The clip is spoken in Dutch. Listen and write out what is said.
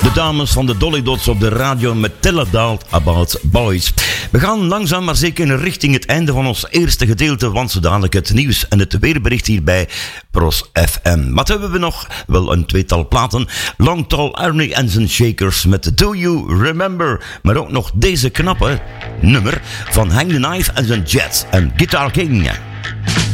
De dames van de Dolly Dots op de radio met Tell a Tale About Boys. We gaan langzaam maar zeker richting het einde van ons eerste gedeelte, want zo dadelijk het nieuws en het weerbericht hier bij Pros FM. Wat hebben we nog? Wel een tweetal platen. Long Tall Ernie en zijn Shakers met Do You Remember? Maar ook nog deze knappe nummer van Hang the Knife en zijn Jets en Guitar King.